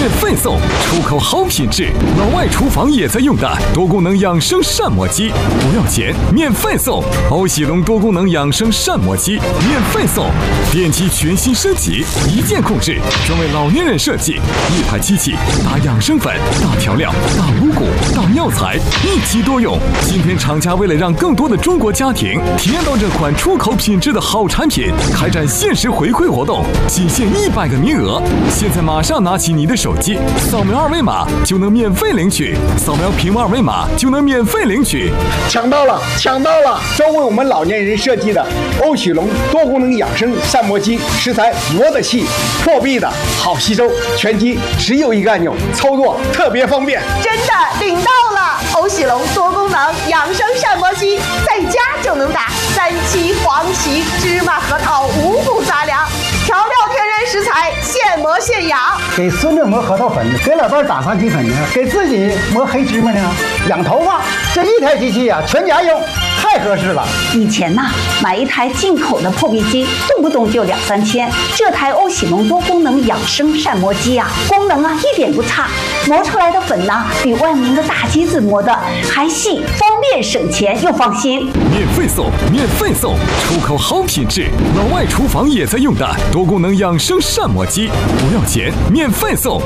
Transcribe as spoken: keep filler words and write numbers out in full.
免费送，出口好品质，老外厨房也在用的多功能养生膳魔机，不要钱，免费送。欧喜龙多功能养生膳魔机免费送，电机全新升级，一键控制，专为老年人设计，一台机器打养生粉、打调料、打五谷、打药材，一机多用。今天厂家为了让更多的中国家庭体验到这款出口品质的好产品，开展限时回馈活动，仅限一百个名额。现在马上拿起你的手机，扫描二维码就能免费领取，扫描屏幕二维码就能免费领取。 抢到了，抢到了！专为我们老年人设计的欧喜龙多功能养生膳魔机，食材磨得细，破壁的，好吸收，全机只有一个按钮，操作特别方便。 真的领到了！欧喜龙多功能养生膳魔机，在家就能打三七、黄芪、芝麻、核桃五谷杂粮，调料天然食材，现磨现养。 给孙子磨核桃粉，给老伴打三七粉呢，给自己磨黑芝麻呢，养头发，这一台机器呀、啊，全家用，太合适了。 以前呐、啊，买一台进口的破壁机，动不动就两三千，这台欧喜龙多功能养生膳魔机啊，功能啊一点不差，磨出来的粉呢、啊，比外面的大机子磨的还细，方便省钱又放心。 免费送，免费送，出口好品质，老外厨房也在用的多功能养生膳魔机，不要钱，免费送。